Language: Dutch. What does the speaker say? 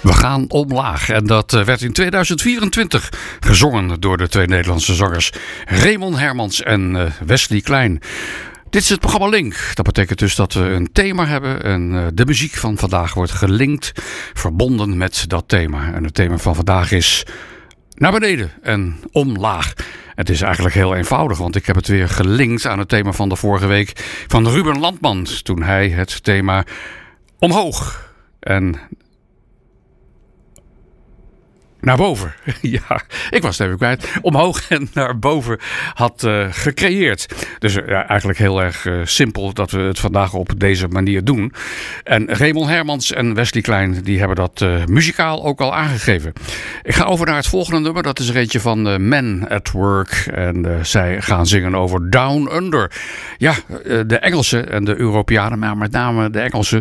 We gaan omlaag. En dat werd in 2024 gezongen door de twee Nederlandse zangers Raymond Hermans en Wesley Klein. Dit is het programma Link. Dat betekent dus dat we een thema hebben en de muziek van vandaag wordt gelinkt, verbonden met dat thema. En het thema van vandaag is naar beneden en omlaag. Het is eigenlijk heel eenvoudig, want ik heb het weer gelinkt aan het thema van de vorige week van Ruben Landman. Toen hij het thema omhoog en naar boven. Ja, ik was het even kwijt. Omhoog en naar boven had gecreëerd. Dus eigenlijk heel erg simpel dat we het vandaag op deze manier doen. En Raymond Hermans en Wesley Klein die hebben dat muzikaal ook al aangegeven. Ik ga over naar het volgende nummer. Dat is er eentje van Men at Work. En zij gaan zingen over Down Under. Ja, de Engelsen en de Europeanen, maar met name de Engelsen,